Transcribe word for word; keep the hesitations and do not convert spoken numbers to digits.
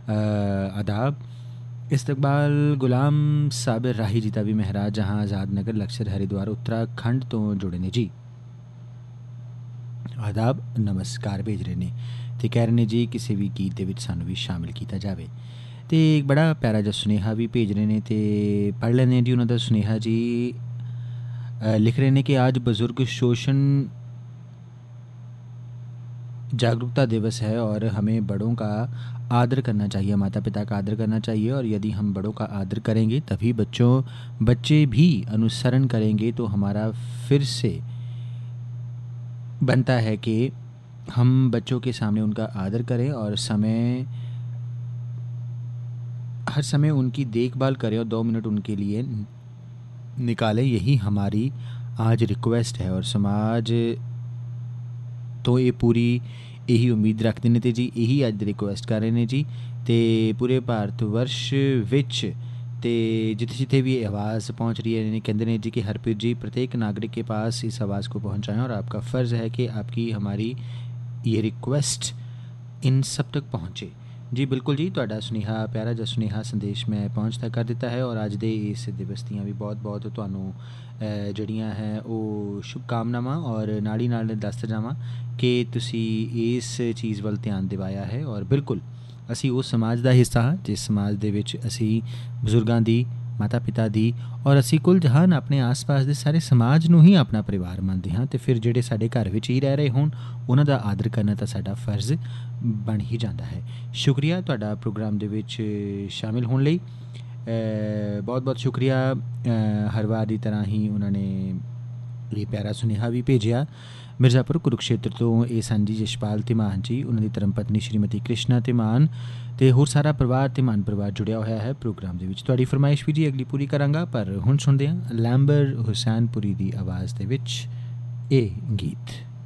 आदाब। इस्तकबाल गुलाम साबिर राही जीता भी महराज जहां आज़ाद नगर लक्सर हरिद्वार उत्तराखंड तो जुड़े ने जी। आदाब नमस्कार भेज रहे ने ते कह रहे ने जी किसी भी गीत दे विच सानू भी शामिल किया जाए। तो एक बड़ा प्यारा जिहा सुनेहा भी भेज रहे ने ते पढ़ लैने जी उन्होंने सुनेहा जी। लिख रहे ने कि आज बुजुर्ग शोषण जागरूकता दिवस है और हमें बड़ों का आदर करना चाहिए, माता पिता का आदर करना चाहिए, और यदि हम बड़ों का आदर करेंगे तभी बच्चों बच्चे भी अनुसरण करेंगे। तो हमारा फिर से बनता है कि हम बच्चों के सामने उनका आदर करें और समय हर समय उनकी देखभाल करें और दो मिनट उनके लिए निकालें। यही हमारी आज रिक्वेस्ट है और समाज तो ये पूरी यही उम्मीद रखते हैं। तो जी यही अज रिक्वेस्ट कर रहे हैं जी। तो पूरे भारत वर्ष विच ते जिथे जिथे भी आवाज़ पहुँच रही है कहते हैं जी कि हरप्रीत जी प्रत्येक नागरिक के पास इस आवाज़ को पहुँचाएं और आपका फ़र्ज़ है कि आपकी हमारी ये रिक्वेस्ट इन सब तक पहुँचे। जी बिल्कुल जी, तुहाडा सुनेहा प्यारा जिहा सुनेहा संदेश मैं पहुँचता कर दिता है और अज दे इस दिवस दियां भी बहुत बहुत तुहानूं जड़ियां है वो शुभकामनावां और नाड़ी नाल दस जावां कि तुसी इस चीज़ वल ध्यान दिवाया है। और बिल्कुल असी उस समाज का हिस्सा हाँ जिस समाज दे विच असी बजुर्गों की, माता पिता दी और असी कुल जहान अपने आस पास के सारे समाज नूं ही अपना परिवार मानते हाँ। तो फिर जिहड़े साडे घर विच ही रह रहे होण उन्हां दा आदर करना तो साडा फर्ज बन ही जाता है। शुक्रिया तुहाडा प्रोग्राम दे विच शामिल होने लई, बहुत बहुत शुक्रिया। हर बार की तरह ही उन्होंने ये प्यारा सुनेहा भी भेजा। मिर्ज़ापुर कुरुक्षेत्र तो ये सन जी जशपाल तिमान जी, उन्होंने धर्म पत्नी श्रीमती कृष्णा तिमान ते होर सारा परिवार तिमान परिवार जुड़िया होया है प्रोग्राम दे विच। तुहाडी फरमाइश भी जी अगली पूरी करांगा, पर हुण सुणदे हां लैंबर हुसैनपुरी दी आवाज़ दे विच ये गीत।